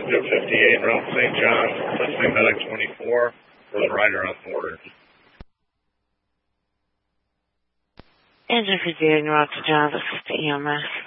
Zip 58, Ralph St. John, listening medic 24 for the rider on board. Engine 58, Ralph St. John, this is the EMS.